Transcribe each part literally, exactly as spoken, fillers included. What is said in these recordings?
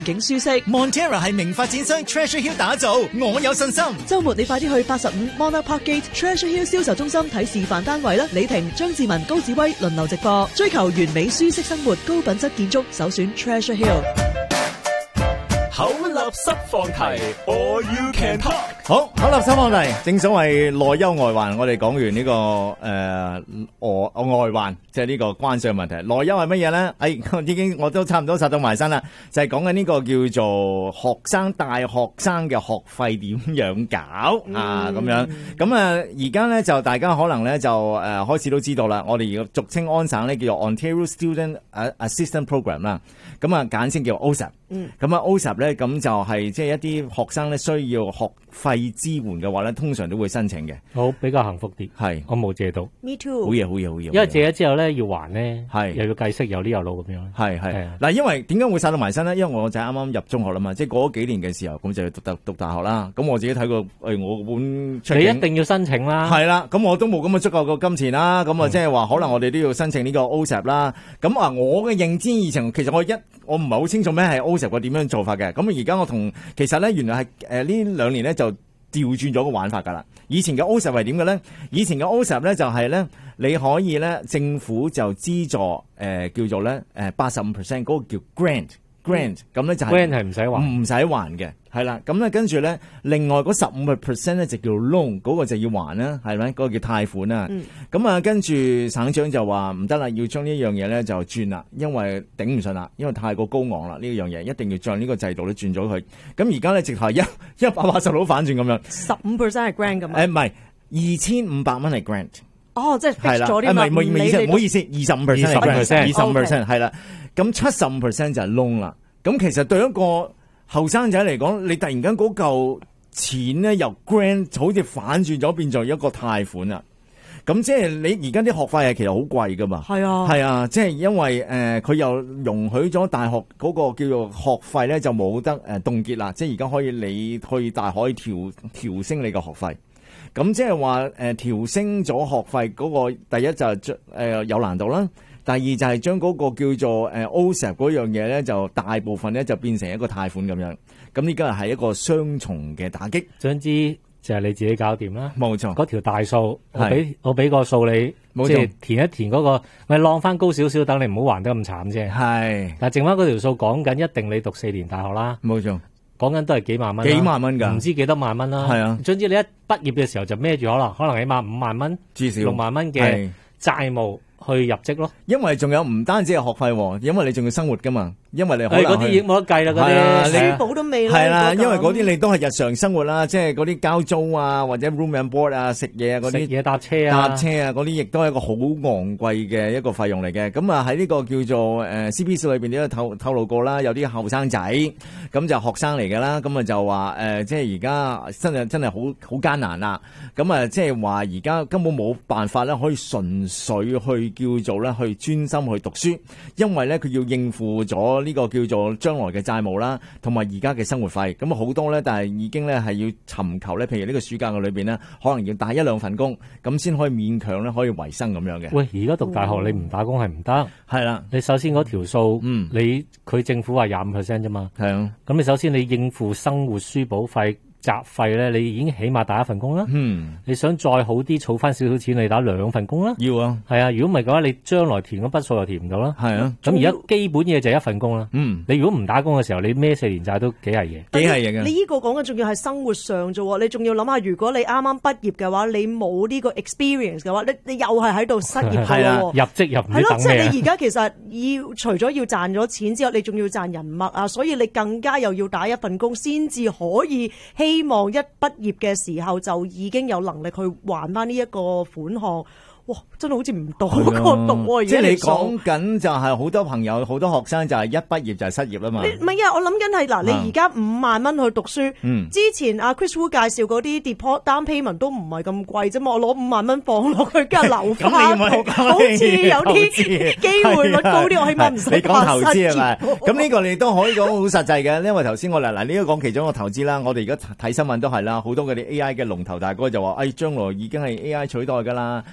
景舒適 Montera 係名發展商 Treasure Hill 打造，我有信心。 周末你快啲去八十五 Monarch Park Gate Treasure Hill 銷售中心睇示範單位啦！李婷、張志文、高志威輪流直播，追求完美舒適生活，高品質建築，首選 Treasure Hill。 口立濕放題 ，All You Can Talk。 好，口立濕放題，正所謂內憂外患。我哋講完呢、這個誒、呃、外外患，即係呢個關稅問題。內憂係乜嘢咧？誒，已經我都差唔多殺到埋身啦，就係講緊呢個叫做學生大學生嘅學費點樣搞、嗯、啊？咁樣咁啊，而家咧就大家可能咧就誒、呃、開始都知道啦。我哋而家俗稱安省咧叫做 Ontario Student Assistance Program 啦，咁啊簡稱叫 O S A P。嗯，咁啊 O S A P 咧咁就係即係一啲學生咧需要學費支援嘅話咧，通常都會申請嘅。 好，比較幸福啲。係，我冇借到。 Me too。 好嘢，好嘢，好嘢。 因為借咗之後咧要還咧， 係又要計息，有呢有路咁樣。 係係。嗱，因為點解會殺到埋身咧？因為我就係啱啱入中學啦嘛，即係過咗幾年嘅時候，咁就讀讀讀大學啦。咁我自己睇過，誒、哎，我本出境你一定要申請啦。 係啦，咁我都冇咁嘅足夠嘅金錢啦。咁啊，即係話可能我哋都要申請呢個 O S A P 啦。咁啊，我嘅認知以前，其實我一我唔係好清楚咩係 O S A P 個點樣做法嘅。咁而家我同其實咧，原來係誒呢兩年咧就調轉咗個玩法噶啦。以前嘅 O S A P 係點嘅咧？以前嘅 O S A P 咧就係咧，你可以咧政府就資助誒、呃、叫做咧誒八十五 percent 嗰個叫 grant grant 咁咧就係 grant 係唔使還唔使還嘅。係啦，咁咧跟住咧，另外嗰十五個 percent 咧就叫 loan，嗰個就要還啦，係咪？嗰、嗰個叫貸款啦。咁、嗯、啊，跟住省長就話唔得啦，要將呢樣嘢咧就轉啦，因為頂唔順啦，因為太過高昂啦，呢樣嘢一定要將呢個制度咧轉咗佢。咁而家咧直頭一一百八十度反轉咁樣， 十五 percent 係 grant 咁。 誒唔係，二千五百蚊係 grant。 哦，即係 fix 咗啲嘛？ 唔係唔好意思，唔好意思，二十五 percent 係 grant， 二十五 percent 係啦。咁七十五 percent 就係 loan 啦。咁其實對一個後生仔嚟講，你突然間嗰嚿錢咧由 grant 好似反轉咗變做一個貸款啦。咁即係你而家啲學費係其實好貴噶嘛。係啊，係啊，即係因為誒佢、呃、又容許咗大學嗰個叫做學費咧就冇得誒凍結啦。即係而家可以你去大學可以調調升你嘅學費。咁即係話誒調升咗學費嗰個第一就係誒、呃、有難度啦。第二就係將嗰個叫做誒 O S A P 嗰樣嘢咧，就大部分咧就變成一個貸款咁樣。咁呢個係一個雙重嘅打擊。總之就係你自己搞掂啦。冇錯，嗰條大數我俾我俾個數你，即係填一填嗰、嗰個，咪浪翻高少少，等你唔好還得咁慘啫。係，但係剩翻嗰條數講緊，一定你讀四年大學啦。冇錯，講緊都係幾萬蚊，幾萬蚊㗎，唔知幾多萬蚊啦。係啊，總之你一畢業嘅時候就孭住可能可能起碼五萬蚊，至少六萬蚊嘅債務去入職咯，因為仲有唔單止係學費，因為你仲要生活噶嘛，因為你可能嗰啲已經冇得計啦，嗰啲書簿都未啦，係啦，因為嗰啲你都係日常生活啦，即係嗰啲交租啊，或者 room and board 啊，食嘢啊嗰啲，食嘢搭車啊，搭車啊嗰啲，亦都係一個好昂貴嘅一個費用嚟嘅。咁啊喺呢個叫做誒 C P 數裏邊，你都透透露過啦，有啲後生仔咁就學生嚟嘅啦，咁啊就話誒，即係而家真係真係好好艱難啦。咁啊即係話而家根本冇辦法咧，可以純粹去。叫做咧去專心去讀書，因為咧佢要應付咗呢個叫做將來嘅債務啦，同埋而家嘅生活費，咁啊好多咧，但係已經咧係要尋求咧，譬如呢個暑假嘅裏邊咧，可能要打一兩份工，咁先可以勉強咧可以維生咁樣嘅。喂，而家讀大學你唔打工係唔得，係啦，你首先嗰條數，嗯，你佢政府話廿五 percent 啫嘛，係啊，咁你首先你應付生活書簿費。雜費咧，你已經起碼打一份工啦。嗯，你想再好啲，儲翻少少錢，你打兩份工啦。要啊，係啊。如果唔係嘅話，你將來填嗰筆數又填唔到啦。係啊。咁而家基本嘢就係一份工啦。嗯，你如果唔打工嘅時候，你孭四年債都幾係嘢，幾係嘢嘅。你呢個講嘅仲要係生活上啫，你仲要諗下，如果你啱啱畢業嘅話，你冇呢個 experience 嘅話，你你又係喺度失業嘅喎。入職入唔到。係咯，即係你而家其實要除咗要賺咗錢之後，你仲要賺人脈啊，所以你更加又要打一份工，先至可以希望一畢業嘅時候就已經有能力去還翻呢一個款項。哇！真係好似唔到個讀喎，即係你講緊就係好多朋友、好多學生就係一畢業就係失業啦嘛。唔係啊，我諗緊係嗱，你而家五萬蚊去讀書，嗯、之前阿 Chris Wu 介紹嗰啲 deposit down payment 都唔係咁貴啫嘛，我攞五萬蚊放落去，跟住留翻，好似有啲機會率高啲，我起碼唔使你講投資係咪？咁呢個你都可以講好實際嘅，因為頭先我嗱嗱呢個講其中一個投資啦，我哋而家睇新聞都係啦，好多嗰啲 A I 嘅龍頭大哥就話，誒、哎、將來已經係 A I 取代㗎啦，你個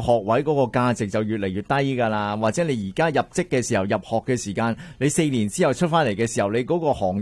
學位嗰個價值就越嚟越低噶啦，或者你而家入職嘅時候入學嘅時間，你四年之後出翻嚟嘅時候，你嗰個行